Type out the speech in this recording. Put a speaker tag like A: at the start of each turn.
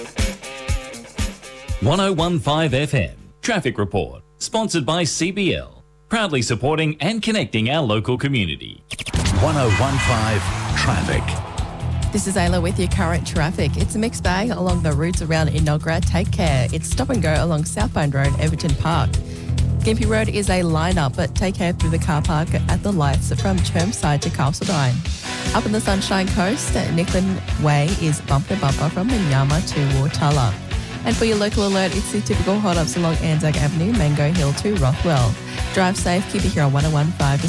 A: 1015 FM Traffic Report, sponsored by CBL, proudly supporting and connecting our local community.
B: 1015 Traffic.
C: This is Ayla with your current traffic. It's a mixed bag along the routes around Enoggera. Take care. It's stop and go along Southbound Road, Everton Park. Gympie Road is a line-up, but take care through the car park at the lights from Chermside to Castledine. Up in the Sunshine Coast, Nicklin Way is bumper-to-bumper from Minyama to Wartulla. And for your local alert, it's the typical hold-ups along Anzac Avenue, Mango Hill to Rothwell. Drive safe, keep it here on 1015 to